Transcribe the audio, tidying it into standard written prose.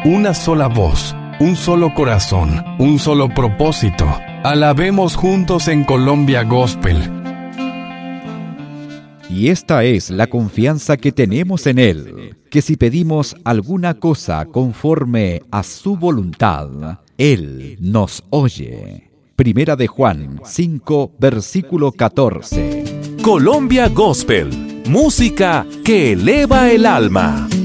una sola voz, un solo corazón, un solo propósito. Alabemos juntos en Colombia Gospel. Y esta es la confianza que tenemos en Él, que si pedimos alguna cosa conforme a su voluntad, Él nos oye. Primera de Juan 5, versículo 14. Colombia Gospel, música que eleva el alma.